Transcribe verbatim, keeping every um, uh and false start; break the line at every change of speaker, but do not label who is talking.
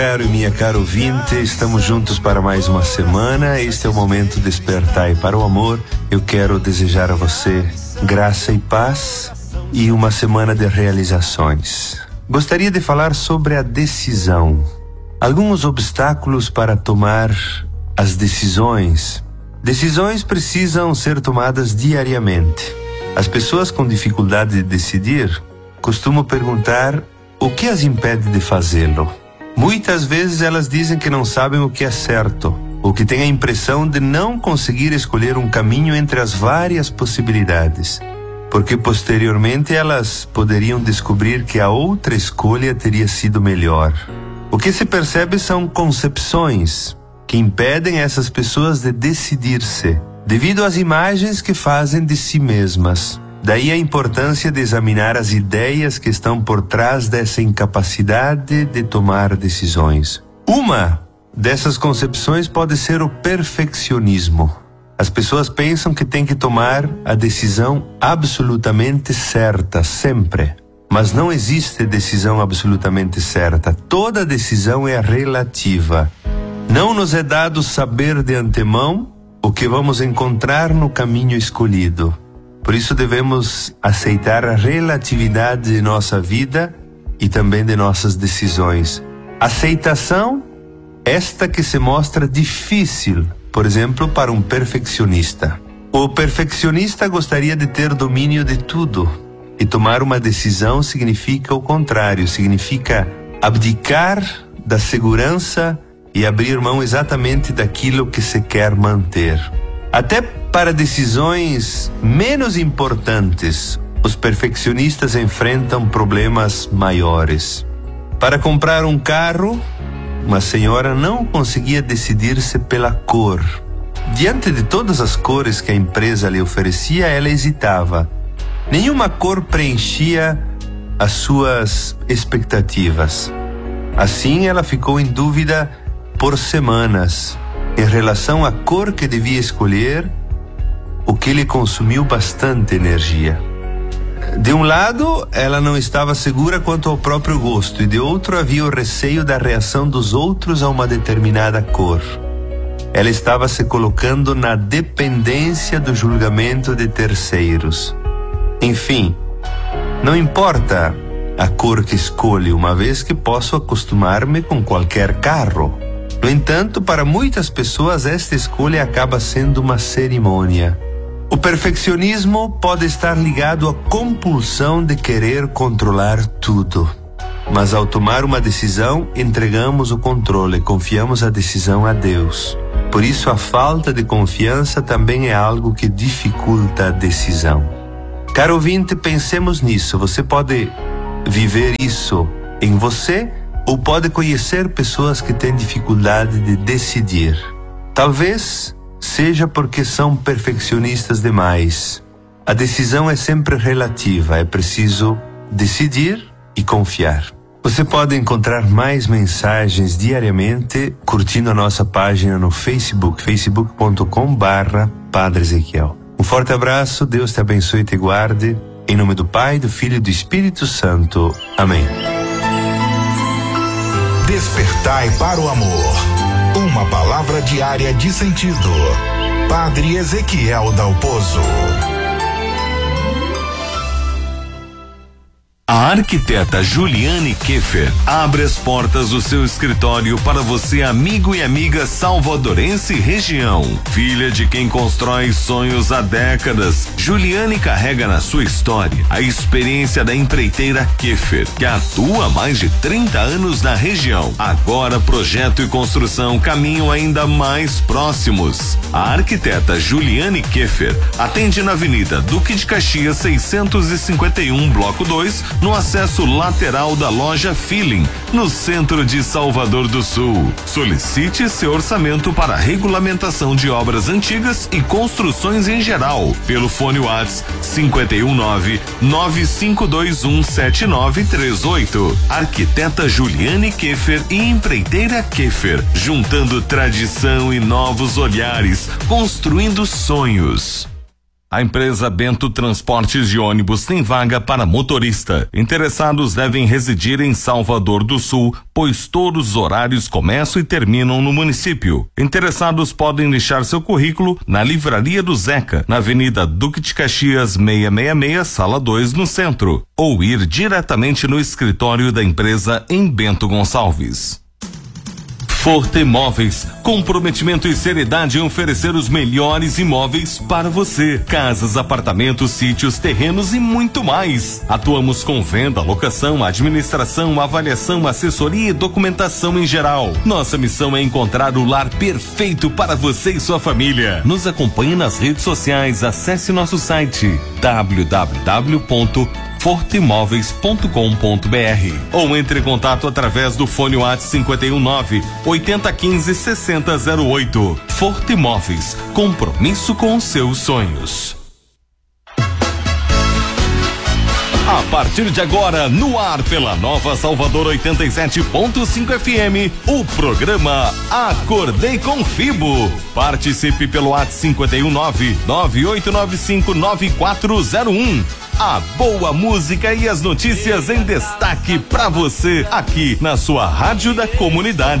Caro e minha cara ouvinte, estamos juntos para mais uma semana. Este é o momento Despertai para o Amor. Eu quero desejar a você graça e paz e uma semana de realizações. Gostaria de falar sobre a decisão. Alguns obstáculos para tomar as decisões. Decisões precisam ser tomadas diariamente. As pessoas com dificuldade de decidir costumam perguntar o que as impede de fazê-lo. Muitas vezes elas dizem que não sabem o que é certo, ou que têm a impressão de não conseguir escolher um caminho entre as várias possibilidades, porque posteriormente elas poderiam descobrir que a outra escolha teria sido melhor. O que se percebe são concepções que impedem essas pessoas de decidir-se, devido às imagens que fazem de si mesmas. Daí a importância de examinar as ideias que estão por trás dessa incapacidade de tomar decisões. Uma dessas concepções pode ser o perfeccionismo. As pessoas pensam que têm que tomar a decisão absolutamente certa, sempre. Mas não existe decisão absolutamente certa. Toda decisão é relativa. Não nos é dado saber de antemão o que vamos encontrar no caminho escolhido. Por isso devemos aceitar a relatividade de nossa vida e também de nossas decisões. Aceitação, esta que se mostra difícil, por exemplo, para um perfeccionista. O perfeccionista gostaria de ter domínio de tudo, e tomar uma decisão significa o contrário, significa abdicar da segurança e abrir mão exatamente daquilo que se quer manter. Até para decisões menos importantes, os perfeccionistas enfrentam problemas maiores. Para comprar um carro, uma senhora não conseguia decidir-se pela cor. Diante de todas as cores que a empresa lhe oferecia, ela hesitava. Nenhuma cor preenchia as suas expectativas. Assim, ela ficou em dúvida por semanas em relação à cor que devia escolher, o que lhe consumiu bastante energia. De um lado, ela não estava segura quanto ao próprio gosto, e de outro havia o receio da reação dos outros a uma determinada cor. Ela estava se colocando na dependência do julgamento de terceiros. Enfim, não importa a cor que escolho, uma vez que posso acostumar-me com qualquer carro. No entanto, para muitas pessoas, esta escolha acaba sendo uma cerimônia. O perfeccionismo pode estar ligado à compulsão de querer controlar tudo. Mas ao tomar uma decisão, entregamos o controle, confiamos a decisão a Deus. Por isso, a falta de confiança também é algo que dificulta a decisão. Caro ouvinte, pensemos nisso. Você pode viver isso em você, ou pode conhecer pessoas que têm dificuldade de decidir. Talvez seja porque são perfeccionistas demais. A decisão é sempre relativa, é preciso decidir e confiar. Você pode encontrar mais mensagens diariamente curtindo a nossa página no Facebook, facebook ponto com barra Padre Ezequiel. Um forte abraço, Deus te abençoe e te guarde. Em nome do Pai, do Filho e do Espírito Santo. Amém.
Despertai para o amor. Uma palavra diária de sentido. Padre Ezequiel Dalpozo.
A arquiteta Juliane Keffer abre as portas do seu escritório para você, amigo e amiga salvadorense e região. Filha de quem constrói sonhos há décadas, Juliane carrega na sua história a experiência da empreiteira Keffer, que atua há mais de trinta anos na região. Agora, projeto e construção caminham ainda mais próximos. A arquiteta Juliane Keffer atende na Avenida Duque de Caxias seiscentos e cinquenta e um, Bloco dois, no acesso lateral da loja Feeling, no centro de Salvador do Sul. Solicite seu orçamento para regulamentação de obras antigas e construções em geral, pelo fone WhatsApp cinquenta e um nove, nove cinco dois um, sete nove três oito. Arquiteta Juliane Keffer e empreiteira Keffer, juntando tradição e novos olhares, construindo sonhos. A empresa Bento Transportes de Ônibus tem vaga para motorista. Interessados devem residir em Salvador do Sul, pois todos os horários começam e terminam no município. Interessados podem deixar seu currículo na Livraria do Zeca, na Avenida Duque de Caxias seiscentos e sessenta e seis, Sala dois, no centro, ou ir diretamente no escritório da empresa em Bento Gonçalves. Forte Imóveis, comprometimento e seriedade em oferecer os melhores imóveis para você. Casas, apartamentos, sítios, terrenos e muito mais. Atuamos com venda, locação, administração, avaliação, assessoria e documentação em geral. Nossa missão é encontrar o lar perfeito para você e sua família. Nos acompanhe nas redes sociais, acesse nosso site w w w ponto forte imóveis ponto com ponto b r ou entre em contato através do fone WhatsApp cinquenta e um nove, oitenta, quinze, sessenta, zero oito. Forte Imóveis, compromisso com os seus sonhos. A partir de agora, no ar pela Nova Salvador oitenta e sete ponto cinco F M, o programa Acordei com Fibo. Participe pelo WhatsApp cinquenta e um nove, nove oito nove cinco, nove quatro zero um. A boa música e as notícias em destaque para você aqui na sua Rádio da Comunidade.